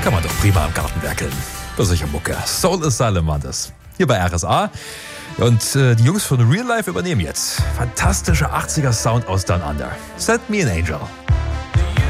Kann man doch prima im Garten werkeln. Das ist sicher Mucke. Soul Asylum war das. Hier bei RSA. Und die Jungs von Real Life übernehmen jetzt. Fantastischer 80er Sound aus Down Under. Send me an Angel.